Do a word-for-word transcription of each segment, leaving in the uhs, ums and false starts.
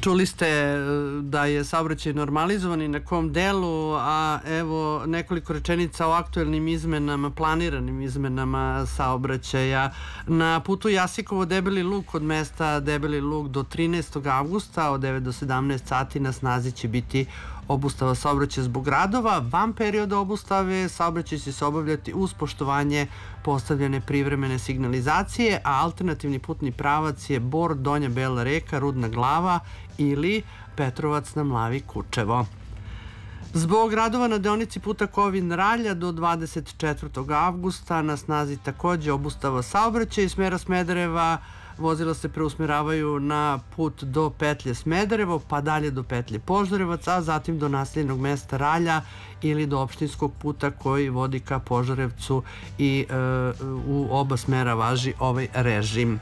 Čuli ste da je saobraćaj normalizovan i na kom delu, a evo nekoliko rečenica o aktuelnim izmenama, planiranim izmenama saobraćaja. Na putu Jasikovo-Debeli Luk od mesta Debeli Luk do trinaestog avgusta od devet do sedamnaest sati na snazi će biti obustava saobraćaja zbog radova. Van perioda obustave saobraćaj će se obavljati uz poštovanje postavljene privremene signalizacije, a alternativni putni pravac je Bor, Donja Bela Reka, Rudna Glava ili Petrovac na Mlavi Kučevo. Zbog radova na deonici puta Kovin-Ralja do dvadeset četvrtog avgusta na snazi takođe obustava saobraćaja iz smera Smedereva. Vozila se preusmeravaju na put do petlje Smederevo, pa dalje do petlje Požarevac, a zatim do naseljenog mesta Ralja ili do opštinskog puta koji vodi ka Požarevcu i e, u oba smera važi ovaj režim.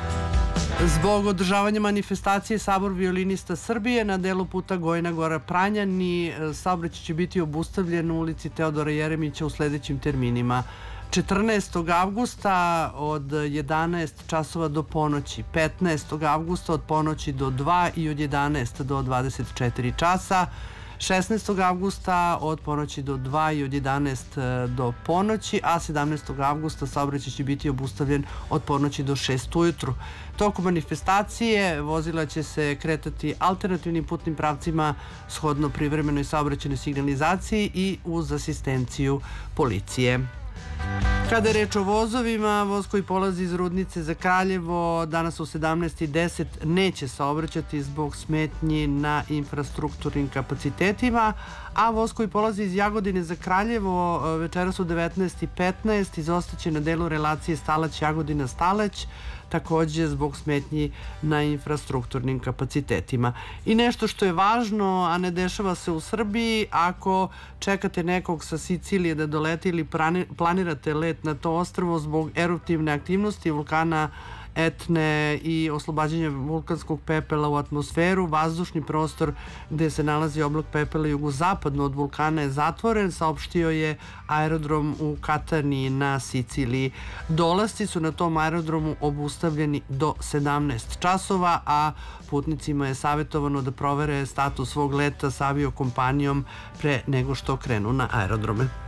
Zbog održavanja manifestacije Sabor violinista Srbije na delu puta Gojna Gora-Pranjani saobraćaj će biti obustavljen u ulici Teodora Jeremića u sledećim terminima. četrnaestog avgusta od jedanaest časova do ponoći, petnaestog avgusta od ponoći do dva i od jedanaest do dvadeset četiri časa, šesnaestog avgusta od ponoći do dva i od jedanaest do ponoći, a sedamnaestog avgusta saobraćaj će biti obustavljen od ponoći do šest ujutru. Tokom manifestacije vozila će se kretati alternativnim putnim pravcima shodno privremenoj saobraćajnoj signalizaciji i uz asistenciju policije. Kada je reč o vozovima, voz koji polazi iz Rudnice za Kraljevo danas u sedamnaest i deset neće saobraćati zbog smetnji na infrastrukturnim kapacitetima, a voz koji polazi iz Jagodine za Kraljevo večeras u devetnaest i petnaest izostaće na delu relacije Stalać-Jagodina-Stalać, takođe zbog smetnji na infrastrukturnim kapacitetima. I nešto što je važno, a ne dešava se u Srbiji, ako čekate nekog sa Sicilije da doleti ili planirate let na to ostrvo zbog eruptivne aktivnosti vulkana Etne i oslobađanja vulkanskog pepela u atmosferu, vazdušni prostor gde se nalazi oblak pepela jugozapadno od vulkana je zatvoren, saopštio je aerodrom u Kataniji na Siciliji. Dolasci su na tom aerodromu obustavljeni do sedamnaest časova, a putnicima je savjetovano da provere status svog leta sa aviokompanijom pre nego što krenu na aerodrome.